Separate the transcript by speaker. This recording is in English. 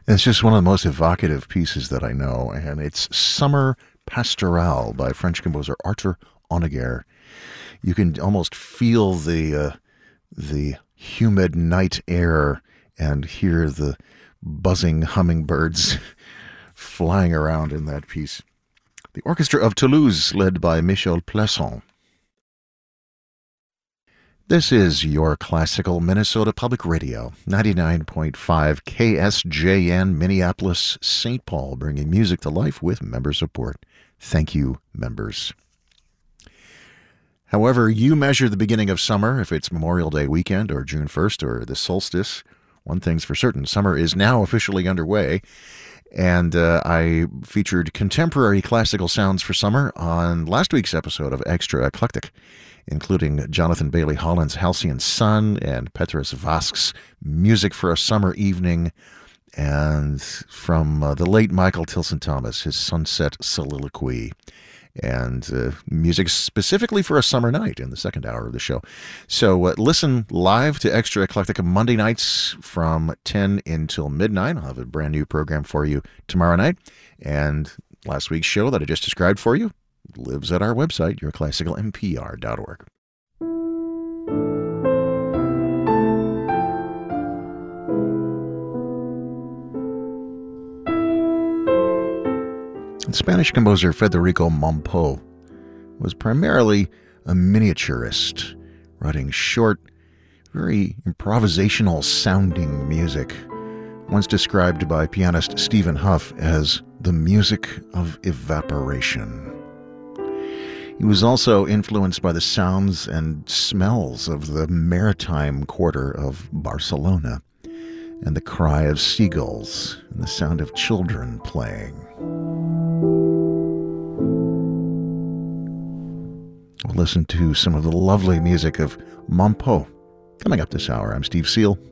Speaker 1: It's just one of the most evocative pieces that I know, and it's Summer Pastorale by French composer Arthur Honegger. You can almost feel the humid night air and hear the buzzing hummingbirds flying around in that piece. The Orchestra of Toulouse, led by Michel Plasson. This is your classical Minnesota Public Radio, 99.5 KSJN, Minneapolis, St. Paul, bringing music to life with member support. Thank you, members. However you measure the beginning of summer, if it's Memorial Day weekend or June 1st or the solstice, one thing's for certain, summer is now officially underway. And I featured contemporary classical sounds for summer on last week's episode of Extra Eclectic, including Jonathan Bailey Holland's Halcyon Sun and Petrus Vask's Music for a Summer Evening, and from the late Michael Tilson Thomas, his Sunset Soliloquy, and music specifically for a summer night in the second hour of the show. So listen live to Extra Eclectic Monday nights from 10 until midnight. I'll have a brand new program for you tomorrow night. And last week's show that I just described for you lives at our website, yourclassicalmpr.org. Spanish composer Federico Mompou was primarily a miniaturist, writing short, very improvisational sounding music, once described by pianist Stephen Huff as the music of evaporation. He was also influenced by the sounds and smells of the maritime quarter of Barcelona, and the cry of seagulls and the sound of children playing. We'll listen to some of the lovely music of Mompou. Coming up this hour, I'm Steve Seal.